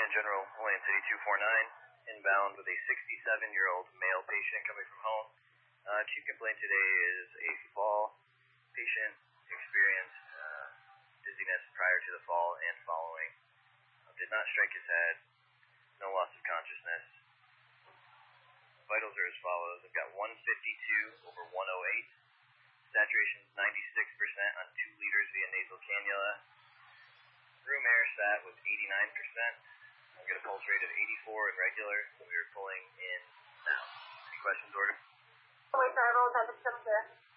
Atlantic General, Atlantic City 249, inbound with a 67-year-old male patient coming from home. Chief complaint today is a fall. Patient experienced dizziness prior to the fall and following. Did not strike his head. No loss of consciousness. Vitals are as follows. I've got 152 over 108. Saturation is 96% on 2 liters via nasal cannula. Room air sat was 89%. I've got a pulse rate of 84 and regular, so we are pulling in now. Any questions, order? Wait, I rolled out the